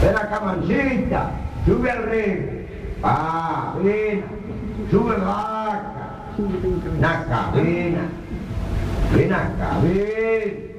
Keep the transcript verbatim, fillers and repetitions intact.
Ven acá, mancita. Sube al ring. Ah, ven. Sube vaca. Ven acá, ven. Ven acá, ven.